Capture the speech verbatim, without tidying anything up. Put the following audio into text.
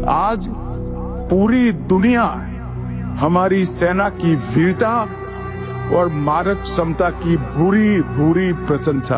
आज पूरी दुनिया हमारी सेना की वीरता और मारक क्षमता की बुरी बुरी प्रशंसा